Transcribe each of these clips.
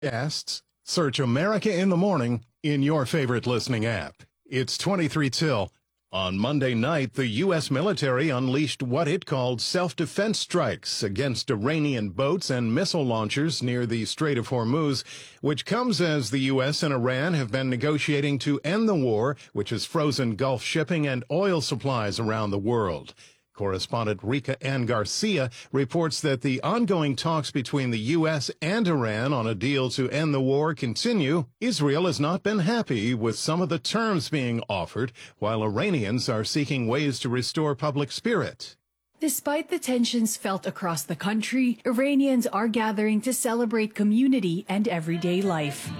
Podcasts, search America in the Morning in your favorite listening app. It's 23 till. On Monday night, the U.S. military unleashed what it called self-defense strikes against Iranian boats and missile launchers near the Strait of Hormuz, which comes as the U.S. and Iran have been negotiating to end the war, which has frozen Gulf shipping and oil supplies around the world. Correspondent Rika Ann Garcia reports that the ongoing talks between the U.S. and Iran on a deal to end the war continue. Israel has not been happy with some of the terms being offered, while Iranians are seeking ways to restore public spirit. Despite the tensions felt across the country, Iranians are gathering to celebrate community and everyday life.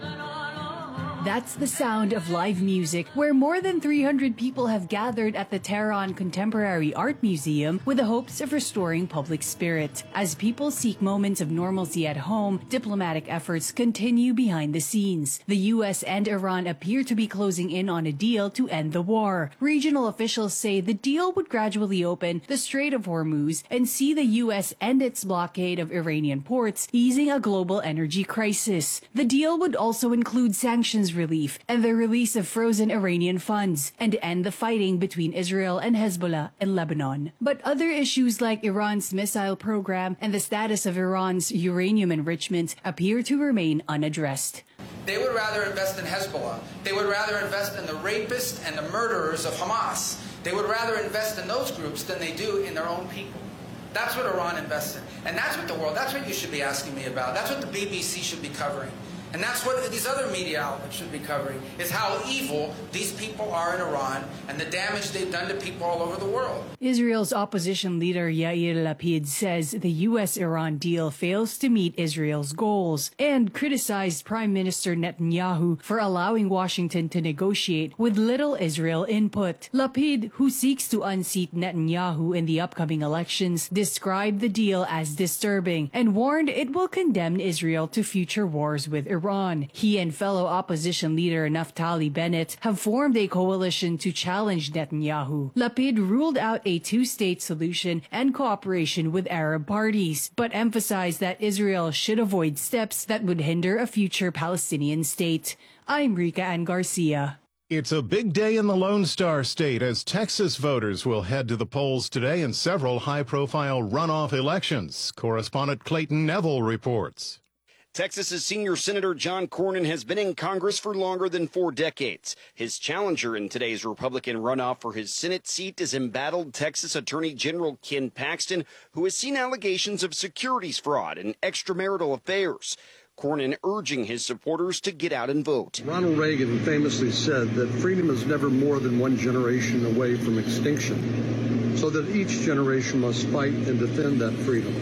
That's the sound of live music, where more than 300 people have gathered at the Tehran Contemporary Art Museum with the hopes of restoring public spirit. As people seek moments of normalcy at home, diplomatic efforts continue behind the scenes. The U.S. and Iran appear to be closing in on a deal to end the war. Regional officials say the deal would gradually open the Strait of Hormuz and see the U.S. end its blockade of Iranian ports, easing a global energy crisis. The deal would also include sanctions relief and the release of frozen Iranian funds, and end the fighting between Israel and Hezbollah in Lebanon. But other issues like Iran's missile program and the status of Iran's uranium enrichment appear to remain unaddressed. They would rather invest in Hezbollah. They would rather invest in the rapists and the murderers of Hamas. They would rather invest in those groups than they do in their own people. That's what Iran invests in. And that's what the world, that's what you should be asking me about. That's what the BBC should be covering. And that's what these other media outlets should be covering, is how evil these people are in Iran and the damage they've done to people all over the world. Israel's opposition leader Yair Lapid says the U.S.-Iran deal fails to meet Israel's goals and criticized Prime Minister Netanyahu for allowing Washington to negotiate with little Israel input. Lapid, who seeks to unseat Netanyahu in the upcoming elections, described the deal as disturbing and warned it will condemn Israel to future wars with Iran. He and fellow opposition leader Naftali Bennett have formed a coalition to challenge Netanyahu. Lapid ruled out a two-state solution and cooperation with Arab parties, but emphasized that Israel should avoid steps that would hinder a future Palestinian state. I'm Rika Ann Garcia. It's a big day in the Lone Star State as Texas voters will head to the polls today in several high-profile runoff elections. Correspondent Clayton Neville reports. Texas's senior Senator John Cornyn has been in Congress for longer than 4 decades. His challenger in today's Republican runoff for his Senate seat is embattled Texas Attorney General Ken Paxton, who has seen allegations of securities fraud and extramarital affairs. Cornyn urging his supporters to get out and vote. Ronald Reagan famously said that freedom is never more than one generation away from extinction, so that each generation must fight and defend that freedom.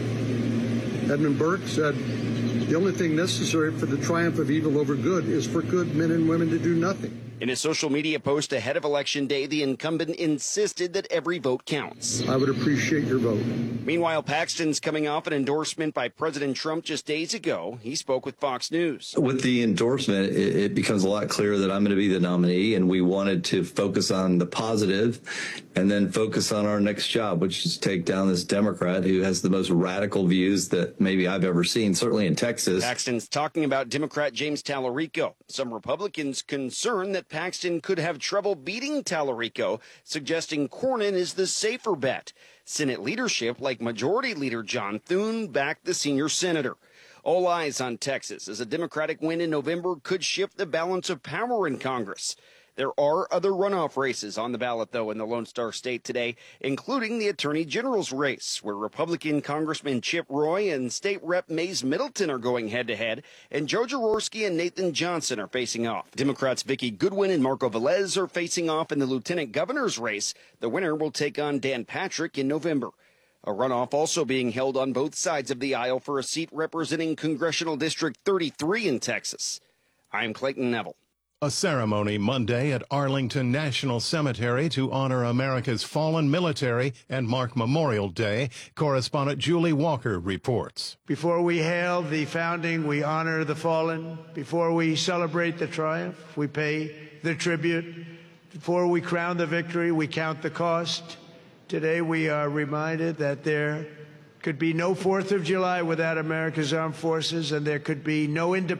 Edmund Burke said, "The only thing necessary for the triumph of evil over good is for good men and women to do nothing." In a social media post ahead of Election Day, the incumbent insisted that every vote counts. I would appreciate your vote. Meanwhile, Paxton's coming off an endorsement by President Trump just days ago. He spoke with Fox News. With the endorsement, it becomes a lot clearer that I'm going to be the nominee, and we wanted to focus on the positive and then focus on our next job, which is take down this Democrat who has the most radical views that maybe I've ever seen, certainly in Texas. Paxton's talking about Democrat James Tallarico. Some Republicans concerned that Paxton could have trouble beating Tallarico, suggesting Cornyn is the safer bet. Senate leadership, like Majority Leader John Thune, backed the senior senator. All eyes on Texas as a Democratic win in November could shift the balance of power in Congress. There are other runoff races on the ballot, though, in the Lone Star State today, including the Attorney General's race, where Republican Congressman Chip Roy and State Rep Mays Middleton are going head-to-head, and Joe Jaworski and Nathan Johnson are facing off. Democrats Vicki Goodwin and Marco Velez are facing off in the Lieutenant Governor's race. The winner will take on Dan Patrick in November. A runoff also being held on both sides of the aisle for a seat representing Congressional District 33 in Texas. I'm Clayton Neville. A ceremony Monday at Arlington National Cemetery to honor America's fallen military and mark Memorial Day. Correspondent Julie Walker reports. Before we hail the founding, we honor the fallen. Before we celebrate the triumph, we pay the tribute. Before we crown the victory, we count the cost. Today we are reminded that there could be no 4th of July without America's armed forces, and there could be no independence